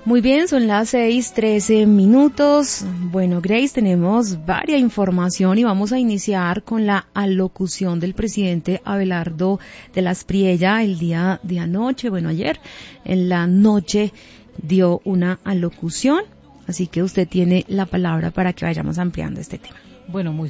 Muy bien, son las 6:13. Bueno, Grace, tenemos varias información y vamos a iniciar con la alocución del presidente Abelardo de las Priella el día de anoche. Bueno, ayer en la noche dio una alocución, así que usted tiene la palabra para que vayamos ampliando este tema. Bueno, muy